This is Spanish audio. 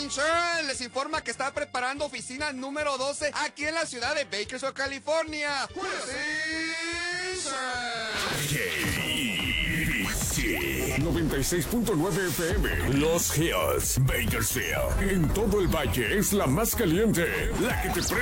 Insurance les informa que está preparando oficina número 12 aquí en la ciudad de Bakersfield, California. KBC 96.9 FM Los Hills, Bakersfield. En todo el valle es la más caliente, la que te